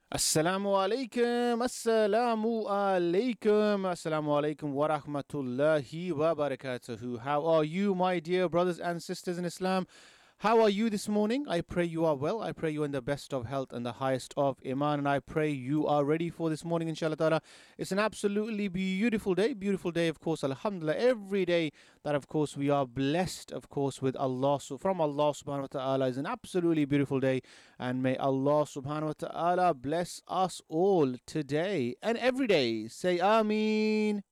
Assalamu alaikum, assalamu alaikum, assalamu alaikum wa rahmatullahi wa barakatuhu. How are you, my dear brothers and sisters in Islam? How are you this morning? I pray you are well. I pray you are in the best of health and the highest of iman. And I pray you are ready for this morning, inshallah ta'ala. It's an absolutely beautiful day. Beautiful day, of course, alhamdulillah. Every day that, of course, we are blessed, of course, with Allah. So from Allah subhanahu wa ta'ala is an absolutely beautiful day. And may Allah subhanahu wa ta'ala bless us all today and every day. Say Ameen.